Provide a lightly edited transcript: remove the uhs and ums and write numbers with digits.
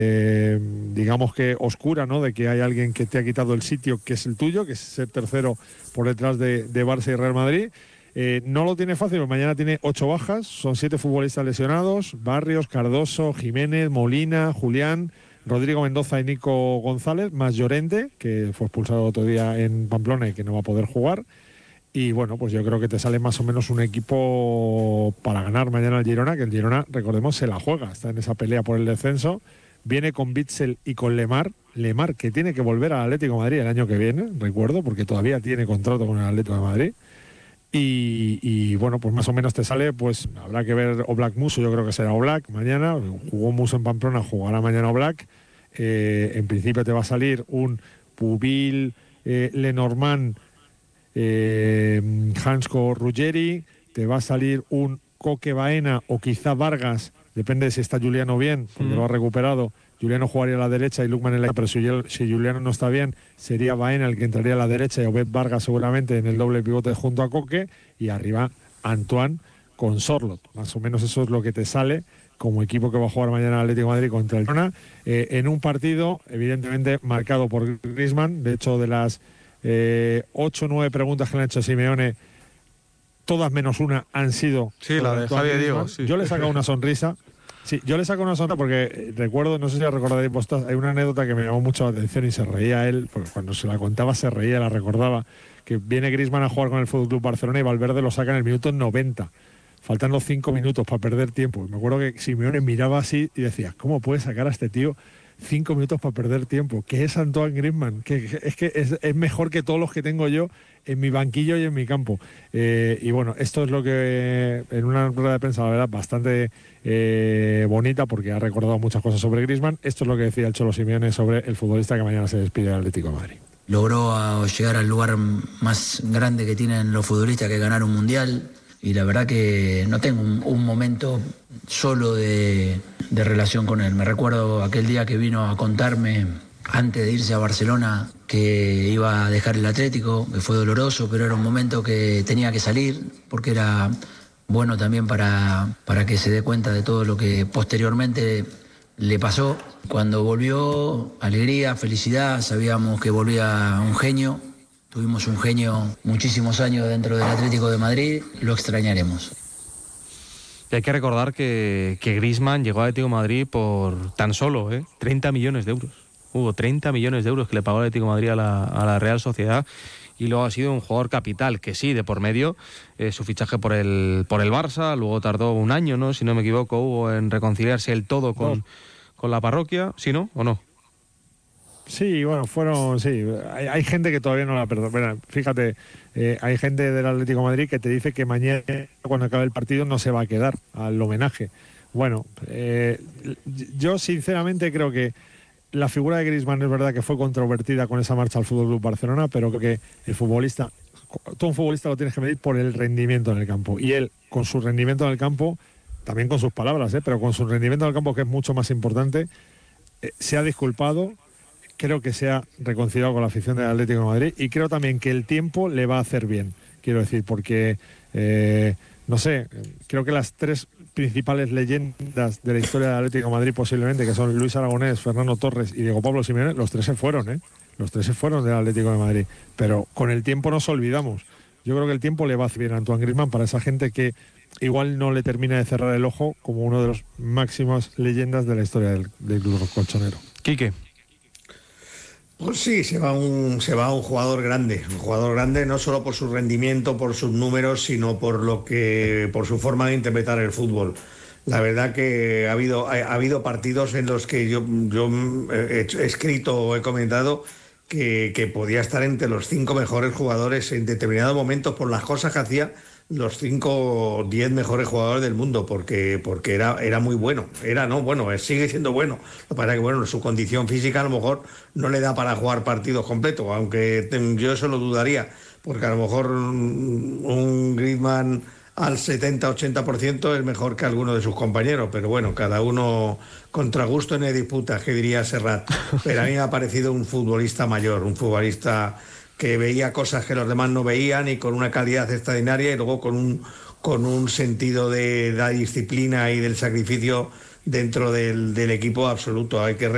digamos que oscura, ¿no? De que hay alguien que te ha quitado el sitio que es el tuyo, que es ser tercero por detrás de Barça y Real Madrid. No lo tiene fácil, porque mañana tiene 8 bajas, son 7 futbolistas lesionados: Barrios, Cardoso, Jiménez, Molina, Julián, Rodrigo Mendoza y Nico González, más Llorente, que fue expulsado otro día en Pamplona y que no va a poder jugar. Y bueno, pues yo creo que te sale más o menos un equipo para ganar mañana al Girona, que el Girona, recordemos, se la juega, está en esa pelea por el descenso. Viene con Bitzel y con Lemar, que tiene que volver al Atlético de Madrid el año que viene, recuerdo, porque todavía tiene contrato con el Atlético de Madrid. Y bueno, pues más o menos te sale, pues habrá que ver Oblak Musso, yo creo que será Oblak mañana. Jugó Musso en Pamplona, jugará mañana Oblak. En principio te va a salir un Pubil, Lenormand, Hansko, Ruggeri. Te va a salir un Coque Baena o quizá Vargas, depende de si está Juliano bien, porque lo ha recuperado. Juliano jugaría a la derecha y Lukman en la... Pero si Juliano no está bien, sería Baena el que entraría a la derecha y Obed Vargas seguramente en el doble pivote junto a Coque, y arriba Antoine con Sorloth. Más o menos eso es lo que te sale como equipo que va a jugar mañana el Atlético de Madrid contra el Girona, en un partido evidentemente marcado por Griezmann. De hecho, de las 8 o 9 preguntas que le han hecho a Simeone, todas menos una han sido... Sí, la de Javier Diego. Sí. Yo le he sacado una sonrisa. Sí, yo le saco una sonrisa porque recuerdo, no sé si la recordaréis vosotros, hay una anécdota que me llamó mucho la atención y se reía él, porque cuando se la contaba se reía, la recordaba, que viene Griezmann a jugar con el FC Barcelona y Valverde lo saca en el minuto 90, faltando 5 minutos para perder tiempo. Y me acuerdo que Simeone miraba así y decía, ¿cómo puede sacar a este tío 5 minutos para perder tiempo? ¿Qué es Antoine Griezmann? Que es mejor que todos los que tengo yo en mi banquillo y en mi campo. Y bueno, esto es lo que en una rueda de prensa, la verdad, bastante bonita, porque ha recordado muchas cosas sobre Griezmann. Esto es lo que decía el Cholo Simeone sobre el futbolista que mañana se despide del Atlético de Madrid. Logró llegar al lugar más grande que tienen los futbolistas, que ganar un mundial, y la verdad que no tengo un momento solo de relación con él. Me recuerdo aquel día que vino a contarme, antes de irse a Barcelona, que iba a dejar el Atlético, que fue doloroso, pero era un momento que tenía que salir, porque era bueno también para que se dé cuenta de todo lo que posteriormente le pasó. Cuando volvió, alegría, felicidad, sabíamos que volvía un genio. Tuvimos un genio muchísimos años dentro del Atlético de Madrid, lo extrañaremos. Y hay que recordar que Griezmann llegó al Atlético de Madrid por tan solo 30 millones de euros. Hubo 30 millones de euros que le pagó el Atlético de Madrid a la Real Sociedad, y luego ha sido un jugador capital, que sí, de por medio, su fichaje por el Barça, luego tardó un año, ¿no? Si no me equivoco, Hugo, en reconciliarse el todo con la parroquia, ¿sí, no? ¿O no? Sí, bueno, sí. Hay gente que todavía no la perdona. Bueno, fíjate, hay gente del Atlético de Madrid que te dice que mañana, cuando acabe el partido, no se va a quedar al homenaje. Bueno, yo sinceramente creo que la figura de Griezmann es verdad que fue controvertida con esa marcha al FC Barcelona, pero creo que todo un futbolista lo tienes que medir por el rendimiento en el campo. Y él, con su rendimiento en el campo, también con sus palabras, pero con su rendimiento en el campo, que es mucho más importante, se ha disculpado. Creo que se ha reconciliado con la afición del Atlético de Madrid, y creo también que el tiempo le va a hacer bien, quiero decir, porque, no sé, creo que las 3 principales leyendas de la historia del Atlético de Madrid posiblemente, que son Luis Aragonés, Fernando Torres y Diego Pablo Simeone, los 3 se fueron, los 3 se fueron del Atlético de Madrid, pero con el tiempo nos olvidamos. Yo creo que el tiempo le va a hacer bien a Antoine Griezmann, para esa gente que igual no le termina de cerrar el ojo como uno de los máximas leyendas de la historia del club colchonero. Quique. Pues sí, se va un jugador grande no solo por su rendimiento, por sus números, sino por su forma de interpretar el fútbol. La verdad que ha habido partidos en los que yo he escrito o he comentado que podía estar entre los 5 mejores jugadores en determinados momentos, por las cosas que hacía, los 5 o 10 mejores jugadores del mundo, porque era muy bueno. Sigue siendo bueno. Lo que pasa es que su condición física a lo mejor no le da para jugar partidos completos, aunque yo eso lo dudaría, porque a lo mejor un Griezmann al 70-80% es mejor que alguno de sus compañeros, pero bueno, cada uno contra gusto no hay disputas, que diría Serrat. Pero a mí me ha parecido un futbolista mayor, un futbolista que veía cosas que los demás no veían, y con una calidad extraordinaria, y luego con un sentido de la disciplina y del sacrificio dentro del equipo absoluto. Hay que